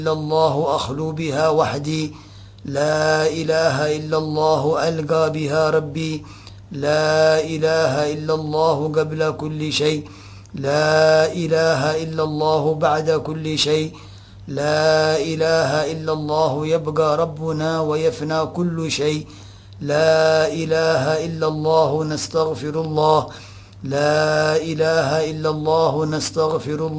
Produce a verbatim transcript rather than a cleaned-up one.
إلا الله أخلو بها وحدي، لا إله إلا الله ألقى بها ربي، لا إله إلا الله قبل كل شيء، لا إله إلا الله بعد كل شيء، لا إله إلا الله يبقى ربنا ويفنى كل شيء، لا إله إلا الله نستغفر الله، لا إله إلا الله نستغفر الله.